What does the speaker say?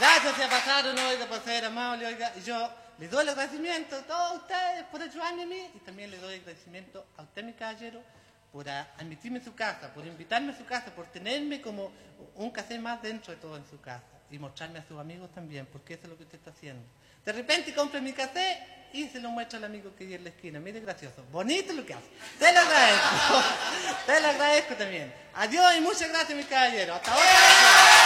Gracias, se pasaron, oiga, por ser amable, oiga. Y yo les doy el agradecimiento a todos ustedes por ayudarme a mí y también les doy el agradecimiento a usted, mi caballero, por admitirme en su casa, por invitarme a su casa, por tenerme como un café más dentro de todo en su casa y mostrarme a sus amigos también, porque eso es lo que usted está haciendo. De repente compra mi café y se lo muestra al amigo que hay en la esquina. Mire, gracioso. Bonito lo que hace. Te lo agradezco. Te lo agradezco también. Adiós y muchas gracias, mi caballero. Hasta ahora.